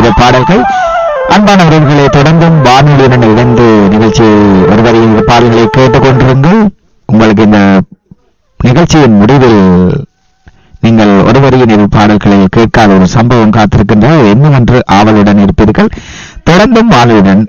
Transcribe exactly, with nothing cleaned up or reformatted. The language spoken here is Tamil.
இரு பாடல்கள். அன்பான உறவுகளை தொடர்ந்தும் வானொலியுடன் இணைந்து நிகழ்ச்சி ஒருவரையில் இரு பாடல்களை கேட்டுக்கொண்டிருங்கள். உங்களுக்கு இந்த நிகழ்ச்சியின் முடிவில் நீங்கள் ஒருவரையின் இரு பாடல்களில் கேட்காத ஒரு சம்பவம் காத்திருக்கின்றது. என்னவென்று ஆவலுடன் இருப்பீர்கள். தொடர்ந்தும் வானொலியுடன்